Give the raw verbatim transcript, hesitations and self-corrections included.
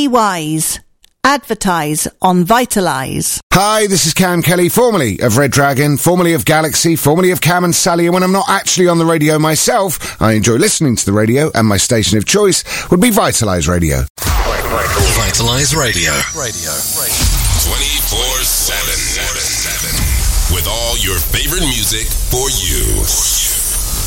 Be wise. Advertise on Vitalise. Hi, this is Cam Kelly, formerly of Red Dragon, formerly of Galaxy, formerly of Cam and Sally, and when I'm not actually on the radio myself, I enjoy listening to the radio, and my station of choice would be Vitalise Radio. Vitalise Radio. Radio. twenty-four seven. With all your favorite music for you.